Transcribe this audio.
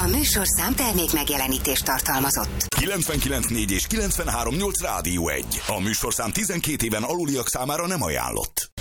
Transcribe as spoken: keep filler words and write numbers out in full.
műsorszám termék megjelenítést tartalmazott. kilencvenkilenc négy és kilencvenhárom nyolc Rádió egy. A műsorszám tizenkét éven aluliak számára nem ajánlott.